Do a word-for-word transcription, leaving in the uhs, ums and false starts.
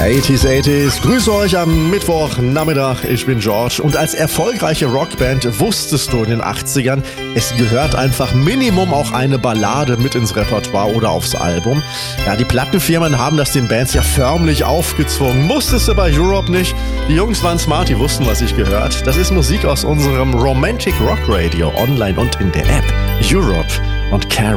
achtziger, achtziger. Grüße euch am Mittwochnachmittag. Ich bin George. Und als erfolgreiche Rockband wusstest du in den achtzigern, es gehört einfach Minimum auch eine Ballade mit ins Repertoire oder aufs Album. Ja, die Plattenfirmen haben das den Bands ja förmlich aufgezwungen. Musstest du bei Europe nicht. Die Jungs waren smart, die wussten, was ich gehört. Das ist Musik aus unserem Romantic Rock Radio online und in der App. Europe und Karen.